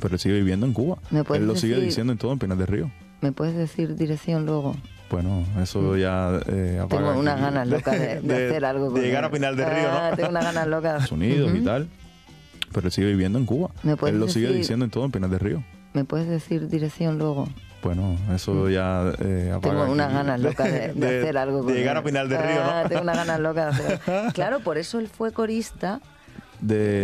pero él sigue viviendo en Cuba. Él lo sigue diciendo en todo en Pinar del Río. ¿Me puedes decir dirección luego? Bueno, eso ya apaga. Tengo unas ganas locas de hacer algo con de llegar él. a Pinar del Río, ¿no? Tengo unas ganas locas. Estados Unidos y tal, pero él sigue viviendo en Cuba. Él lo sigue diciendo en todo en Pinar del Río. ¿Me puedes decir dirección luego? Bueno, eso ya apaga. Tengo unas ganas locas de hacer algo con él. de llegar a Pinar del Río, ¿no? Tengo unas ganas locas de hacer. Claro, por eso él fue corista.